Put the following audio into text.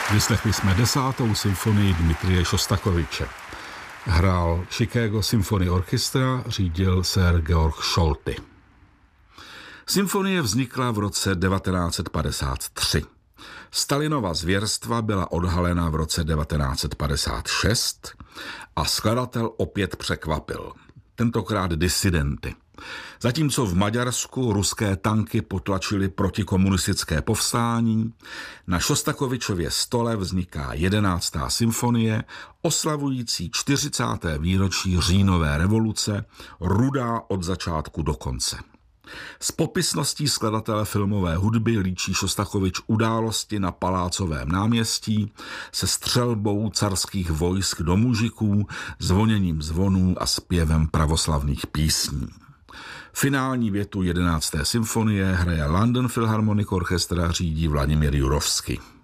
Vyslechli jsme 10. symfonii Dmitrije Šostakoviče. Hrál Chicago Symphony Orchestra, řídil sir Georg Scholty. Symfonie vznikla v roce 1953. Stalinova zvěrstva byla odhalena v roce 1956 a skladatel opět překvapil. Tentokrát disidenty. Zatímco v Maďarsku ruské tanky potlačily protikomunistické povstání, na Šostakovičově stole vzniká 11. symfonie, oslavující 40. výročí říjnové revoluce, rudá od začátku do konce. S popisností skladatele filmové hudby líčí Šostakovič události na Palácovém náměstí se střelbou carských vojsk do mužiků, zvoněním zvonů a zpěvem pravoslavných písní. Finální větu 11. symfonie hraje London Philharmonic Orchestra, řídí Vladimír Jurovský.